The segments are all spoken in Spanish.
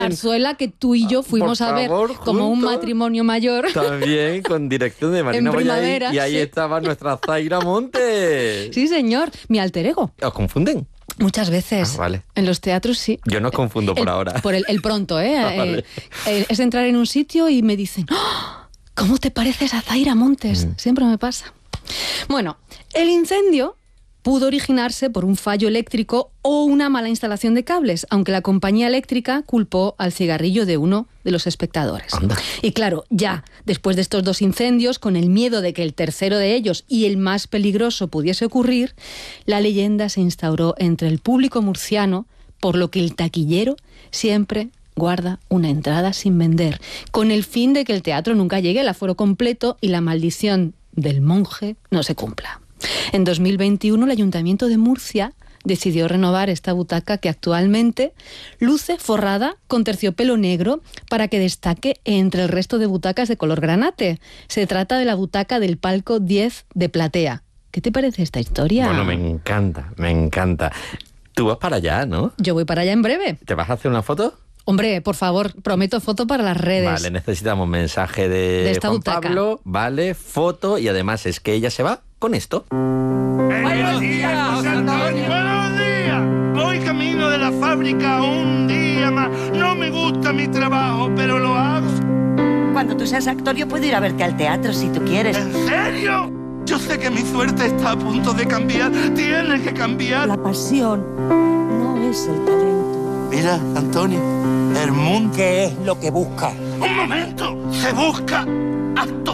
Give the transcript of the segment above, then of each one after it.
Zarzuela que tú y yo fuimos a ver como un matrimonio mayor. También con dirección de Marina Boyaín. Y ahí estaba nuestra Zaira Montes. Sí, señor. Mi alter ego. ¿Os confunden? Muchas veces. Vale. En los teatros sí. Yo no os confundo por ahora. Por el pronto, Vale. Es entrar en un sitio y me dicen, ¡oh! ¿Cómo te pareces a Zaira Montes? Siempre me pasa. Bueno, el incendio pudo originarse por un fallo eléctrico o una mala instalación de cables, aunque la compañía eléctrica culpó al cigarrillo de uno de los espectadores. Anda. Y claro, ya después de estos 2 incendios, con el miedo de que el tercero de ellos y el más peligroso pudiese ocurrir, la leyenda se instauró entre el público murciano, por lo que el taquillero siempre guarda una entrada sin vender, con el fin de que el teatro nunca llegue al aforo completo y la maldición del monje no se cumpla. En 2021, el Ayuntamiento de Murcia decidió renovar esta butaca que actualmente luce forrada con terciopelo negro para que destaque entre el resto de butacas de color granate. Se trata de la butaca del palco 10 de platea. ¿Qué te parece esta historia? Bueno, me encanta, me encanta. Tú vas para allá, ¿no? Yo voy para allá en breve. ¿Te vas a hacer una foto? Hombre, por favor, prometo foto para las redes. Vale, necesitamos mensaje de esta Juan butaca. Pablo, vale, foto, y además es que ella se va con esto. ¡Buenos días, José Antonio! ¡Buenos días! Voy camino de la fábrica un día más. No me gusta mi trabajo, pero lo hago. Cuando tú seas actor, yo puedo ir a verte al teatro si tú quieres. ¿En serio? Yo sé que mi suerte está a punto de cambiar. Tiene que cambiar. La pasión no es el talento. Mira, Antonio, el mundo... ¿Qué es lo que busca? ¡Un momento! Se busca actor.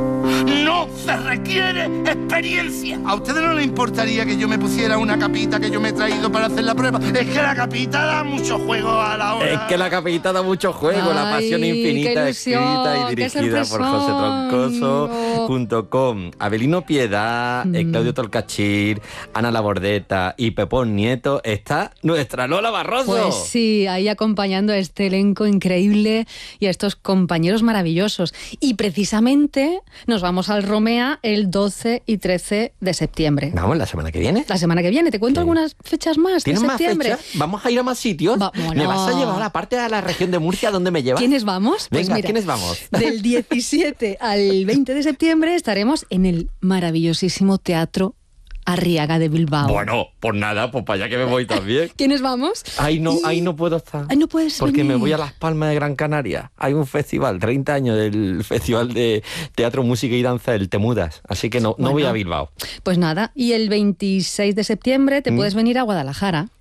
No se requiere experiencia. ¿A ustedes no les importaría que yo me pusiera una capita que yo me he traído para hacer la prueba? Es que la capita da mucho juego a la hora. Es que la capita da mucho juego. Ay, La pasión infinita, qué ilusión, escrita y qué dirigida por sorpresón. José Troncoso, con Abelino Piedad, Claudio Tolcachir, Ana Labordeta y Pepón Nieto. Está nuestra Lola Barroso. Pues sí, ahí acompañando a este elenco increíble y a estos compañeros maravillosos. Y precisamente nos vamos al Romea el 12 y 13 de septiembre. Vamos, la semana que viene. La semana que viene. ¿Te cuento algunas fechas más de ¿Tienes más septiembre? fechas? ¿Vamos a ir a más sitios? Bueno. ¿Me vas a llevar aparte a la región de Murcia donde me llevas? ¿Quiénes vamos? Pues Venga, mira, ¿quiénes vamos? Del 17 al 20 de septiembre estaremos en el maravillosísimo Teatro Arriaga de Bilbao. Bueno, pues nada, pues para allá que me voy también. ¿Quiénes vamos? Ahí no puedo estar. Ay, no puedes Porque venir. me voy a Las Palmas de Gran Canaria. Hay un festival, 30 años del Festival de Teatro, Música y Danza del Temudas. Así que no voy a Bilbao. Pues nada, y el 26 de septiembre te puedes venir a Guadalajara.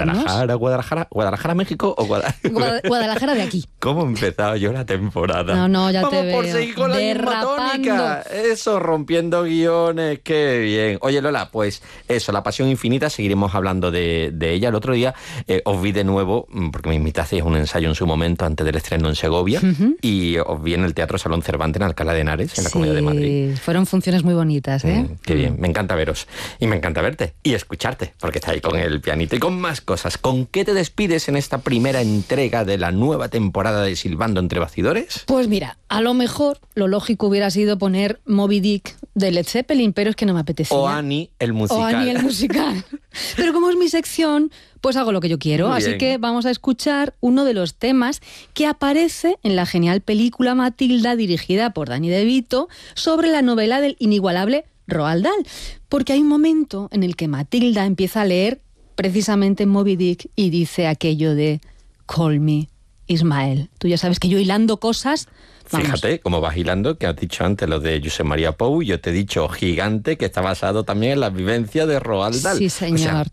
¿Guadalajara, México o Guadalajara de aquí. ¿Cómo he empezado yo la temporada? No, ya Vamos te veo. por seguir con la misma tónica. Eso, rompiendo guiones, qué bien. Oye, Lola, pues eso, La Pasión Infinita, seguiremos hablando de ella. El otro día os vi de nuevo, porque me invitasteis a un ensayo en su momento antes del estreno en Segovia, y os vi en el Teatro Salón Cervantes en Alcalá de Henares, en la Comunidad de Madrid. Fueron funciones muy bonitas, ¿eh? Qué bien, me encanta veros. Y me encanta verte y escucharte, porque está ahí con el pianito y con más cosas. ¿Con qué te despides en esta primera entrega de la nueva temporada de Silbando entre Bastidores? Pues mira, a lo mejor lo lógico hubiera sido poner Moby Dick de Led Zeppelin, pero es que no me apetecía. O Annie el musical. Pero como es mi sección, pues hago lo que yo quiero. Muy Así bien. que vamos a escuchar uno de los temas que aparece en la genial película Matilda, dirigida por Danny DeVito, sobre la novela del inigualable Roald Dahl. Porque hay un momento en el que Matilda empieza a leer precisamente Moby Dick y dice aquello de Call me Ismael. Tú ya sabes que yo hilando cosas... Vamos. Fíjate cómo vas hilando, que has dicho antes lo de Josep María Pou, yo te he dicho Gigante, que está basado también en la vivencia de Roald Dahl. Sí, señor, O sea,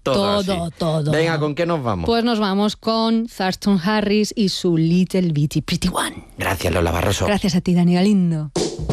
todo. Venga, ¿con qué nos vamos? Pues nos vamos con Thurston Harris y su Little Bitty Pretty One. Gracias, Lola Barroso. Gracias a ti, Dani Galindo.